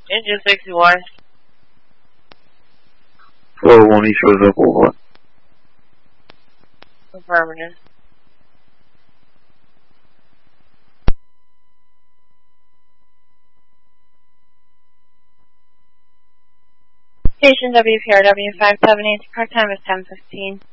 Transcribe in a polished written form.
Engine 61. 401, he shows up or what? Affirmative. Station WPRW 578, park time is 10:15.